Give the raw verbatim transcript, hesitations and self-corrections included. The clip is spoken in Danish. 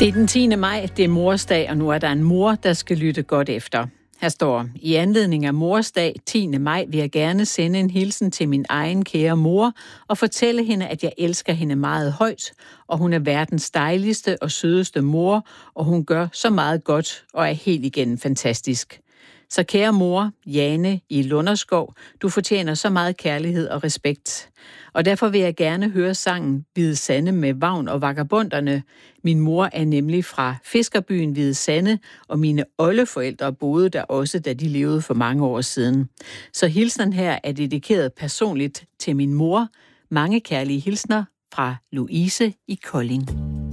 Det er den tiende maj, det er morsdag, og nu er der en mor, der skal lytte godt efter. Her står, i anledning af morsdag tiende maj vil jeg gerne sende en hilsen til min egen kære mor og fortælle hende, at jeg elsker hende meget højt, og hun er verdens dejligste og sødeste mor, og hun gør så meget godt og er helt igennem fantastisk. Så kære mor, Jane i Lunderskov, du fortjener så meget kærlighed og respekt. Og derfor vil jeg gerne høre sangen Hvide Sande med Vagn og Vagabonderne. Min mor er nemlig fra fiskerbyen Hvide Sande, og mine oldeforældre boede der også, da de levede for mange år siden. Så hilsen her er dedikeret personligt til min mor. Mange kærlige hilsner fra Louise i Kolding.